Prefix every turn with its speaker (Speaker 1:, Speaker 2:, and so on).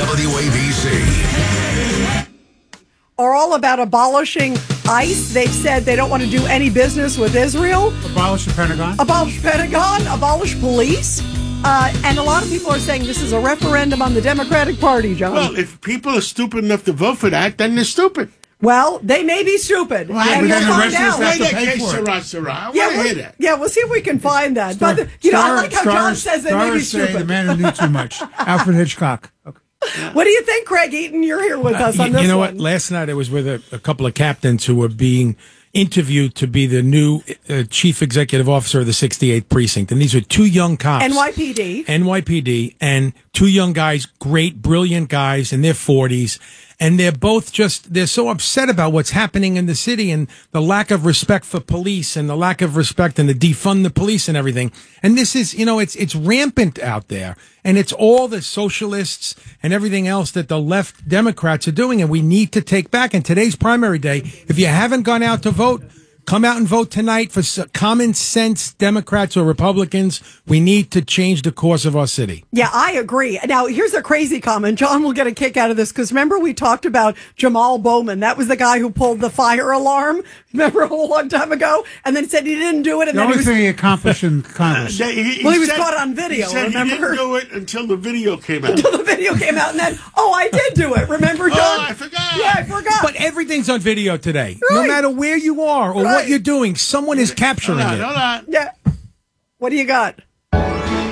Speaker 1: WABC.
Speaker 2: Are all about abolishing ICE. They've said they don't want to do any business with Israel.
Speaker 3: Abolish the Pentagon.
Speaker 2: Abolish Pentagon. Abolish police. And a lot of people are saying this is a referendum on the Democratic Party, John.
Speaker 4: Well, if people are stupid enough to vote for that, then they're stupid.
Speaker 2: Well, they may be stupid.
Speaker 3: Well,
Speaker 2: and
Speaker 3: but
Speaker 2: we'll
Speaker 3: then the
Speaker 2: find
Speaker 3: rest of us
Speaker 2: out.
Speaker 3: have to
Speaker 4: That
Speaker 3: pay
Speaker 4: case,
Speaker 3: for it.
Speaker 4: I want to hear that.
Speaker 2: Yeah, we'll see if we can find that. But, I like how John says they may be stupid.
Speaker 3: The man who knew too much. Alfred Hitchcock. Okay.
Speaker 2: What do you think, Craig Eaton? You're here with us on this one.
Speaker 5: You know what? Last night I was with a couple of captains who were being interviewed to be the new chief executive officer of the 68th precinct. And these are two young cops. NYPD. And two young guys, great, brilliant guys in their 40s. And they're both they're so upset about what's happening in the city and the lack of respect for police and the lack of respect and the defund the police and everything. And this is, it's rampant out there. And it's all the socialists and everything else that the left Democrats are doing. And we need to take back. And today's primary day, if you haven't gone out to vote, come out and vote tonight for common sense Democrats or Republicans. We need to change the course of our city.
Speaker 2: Yeah, I agree. Now, here's a crazy comment. John will get a kick out of this because remember we talked about Jamal Bowman. That was the guy who pulled the fire alarm. Remember a long time ago? And then said he didn't do it. And
Speaker 3: the only thing he accomplished in Congress.
Speaker 2: He was caught on video.
Speaker 4: He said
Speaker 2: remember?
Speaker 4: He didn't do it until the video came out.
Speaker 2: Until the video came out, and then, I did do it. Remember, John?
Speaker 4: I forgot.
Speaker 2: Yeah, I forgot.
Speaker 5: But everything's on video today.
Speaker 2: Right.
Speaker 5: No matter where you are or what you're doing, someone is capturing it.
Speaker 4: Hold on.
Speaker 2: Yeah. What do you got?